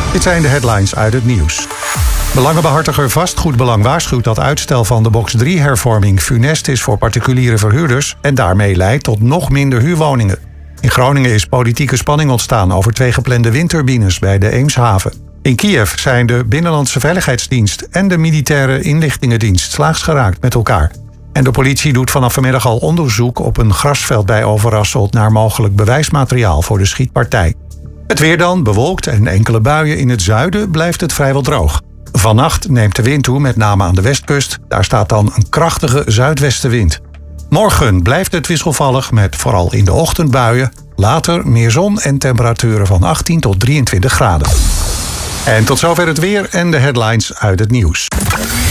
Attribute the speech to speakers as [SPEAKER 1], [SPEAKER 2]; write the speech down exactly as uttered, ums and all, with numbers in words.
[SPEAKER 1] Dit zijn de headlines uit het nieuws. Belangenbehartiger Vastgoedbelang waarschuwt dat uitstel van de box drie hervorming funest is voor particuliere verhuurders en daarmee leidt tot nog minder huurwoningen. In Groningen is politieke spanning ontstaan over twee geplande windturbines bij de Eemshaven. In Kiev zijn de Binnenlandse Veiligheidsdienst en de Militaire Inlichtingendienst slaags geraakt met elkaar. En de politie doet vanaf vanmiddag al onderzoek op een grasveld bij Overasselt naar mogelijk bewijsmateriaal voor de schietpartij. Het weer dan, bewolkt en enkele buien in het zuiden, blijft het vrijwel droog. Vannacht neemt de wind toe, met name aan de westkust. Daar staat dan een krachtige zuidwestenwind. Morgen blijft het wisselvallig met vooral in de ochtend buien. Later meer zon en temperaturen van achttien tot drieëntwintig graden. En tot zover het weer en de headlines uit het nieuws.